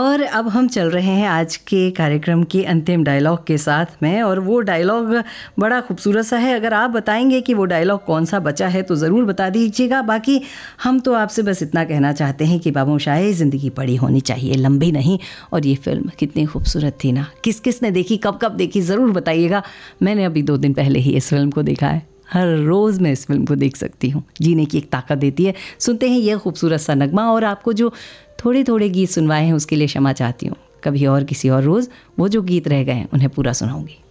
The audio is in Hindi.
और अब हम चल रहे हैं आज के कार्यक्रम के अंतिम डायलॉग के साथ में, और वो डायलॉग बड़ा खूबसूरत सा है। अगर आप बताएंगे कि वो डायलॉग कौन सा बचा है तो ज़रूर बता दीजिएगा। बाकी हम तो आपसे बस इतना कहना चाहते हैं कि बाबूशाही ज़िंदगी बड़ी होनी चाहिए, लंबी नहीं। और ये फ़िल्म कितनी खूबसूरत थी ना, किस किस ने देखी, कब कब देखी, ज़रूर बताइएगा। मैंने अभी 2 दिन पहले ही इस फिल्म को देखा है। हर रोज़ मैं इस फिल्म को देख सकती हूँ, जीने की एक ताकत देती है। सुनते हैं यह खूबसूरत सा नगमा, और आपको जो थोड़े थोड़े गीत सुनवाए हैं उसके लिए क्षमा चाहती हूँ। कभी और किसी और रोज़ वो जो गीत रह गए हैं उन्हें पूरा सुनाऊंगी।